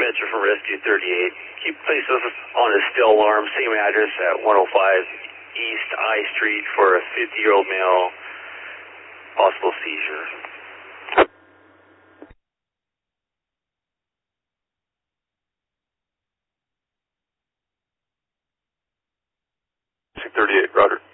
Metro from Rescue 38. Keep place us on a still alarm, same address at 105 East I Street for a 50-year-old male, possible seizure. 38, Roger.